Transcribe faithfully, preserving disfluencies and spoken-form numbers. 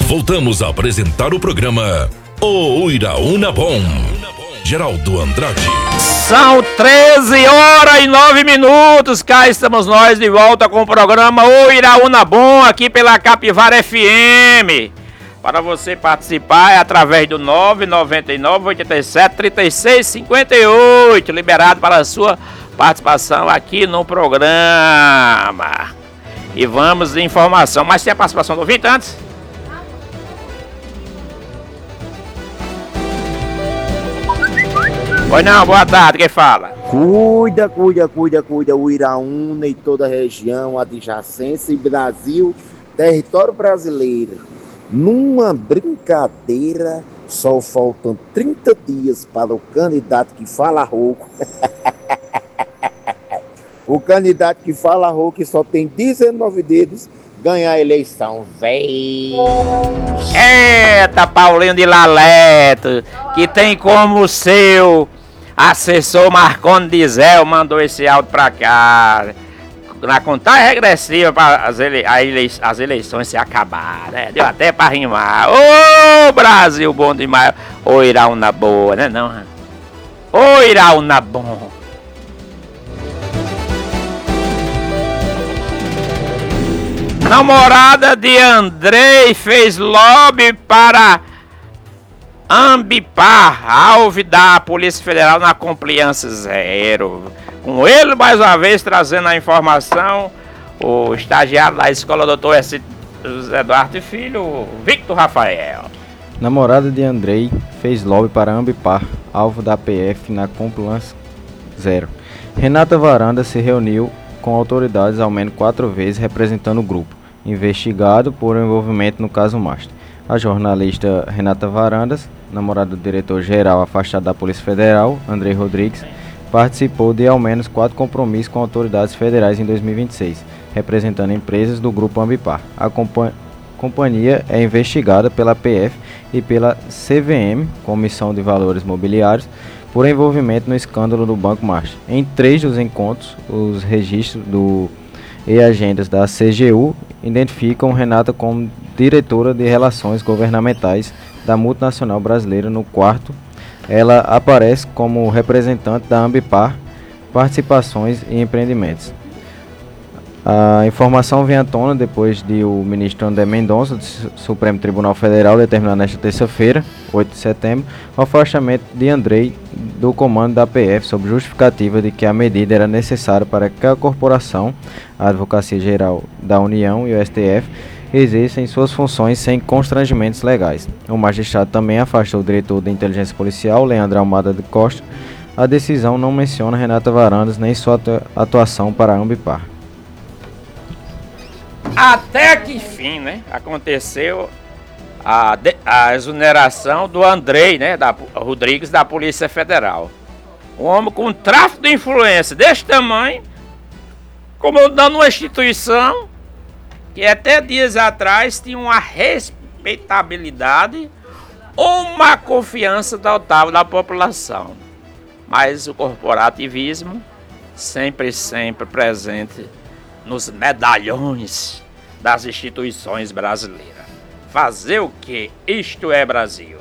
Voltamos a apresentar o programa O Iraúna Bom. Geraldo Andrade. São treze horas e nove minutos. Cá estamos nós de volta com o programa O Iraúna Bom, aqui pela Capivara F M. Para você participar é através do nove nove nove, oito sete, três seis cinco oito. Liberado para a sua participação aqui no programa. E vamos de informação. Mas tem a participação do ouvinte antes? Pois não, boa tarde, quem fala? Cuida, cuida, cuida, cuida, o Iraúna e toda a região adjacência e Brasil, território brasileiro. Numa brincadeira, só faltam trinta dias para o candidato que fala rouco. O candidato que fala rouco, que só tem dezenove dedos, ganhar a eleição, véi. Eita, Paulinho de Laleto, que tem como seu assessor Marconi Dizel mandou esse áudio pra cá. Na contagem regressiva para as, ele, ele, as eleições se acabar, né? Deu até pra rimar. Ô, Brasil bom demais. Ô, Iraúna boa, né não? Ô, Iraúna bom. Namorada de Andrei fez lobby para Ambipar, alvo da Polícia Federal na Compliance Zero. Com ele, mais uma vez, trazendo a informação, o estagiário da escola doutor S. Eduardo Filho, Victor Rafael. Namorada de Andrei fez lobby para Ambipar, alvo da P F na Compliance Zero. Renata Varanda se reuniu com autoridades ao menos quatro vezes representando o grupo, investigado por envolvimento no caso Master. A jornalista Renata Varandas, namorada do diretor-geral afastado da Polícia Federal, Andrei Rodrigues, participou de ao menos quatro compromissos com autoridades federais em dois mil e vinte e seis, representando empresas do grupo Ambipar. A compa- companhia é investigada pela P F e pela C V M, Comissão de Valores Mobiliários, por envolvimento no escândalo do Banco Master. Em três dos encontros, os registros do e agendas da C G U identificam Renata como diretora de Relações Governamentais da multinacional brasileira. No quarto, ela aparece como representante da Ambipar, Participações e Empreendimentos. A informação vem à tona depois de o ministro André Mendonça, do Supremo Tribunal Federal, determinar nesta terça-feira, oito de setembro, o afastamento de Andrei do comando da P F, sob justificativa de que a medida era necessária para que a corporação, a Advocacia Geral da União e o S T F exerçam suas funções sem constrangimentos legais. O magistrado também afastou o diretor de inteligência policial, Leandro Almada de Costa. A decisão não menciona Renata Varandas nem sua atuação para a Ambipar. Até que enfim, né, aconteceu a, de, a exoneração do Andrei, né, da, Rodrigues, da Polícia Federal. Um homem com tráfico de influência desse tamanho, comandando uma instituição que até dias atrás tinha uma respeitabilidade ou uma confiança total da população. Mas o corporativismo sempre, sempre presente nos medalhões das instituições brasileiras. Fazer o que? Isto é Brasil.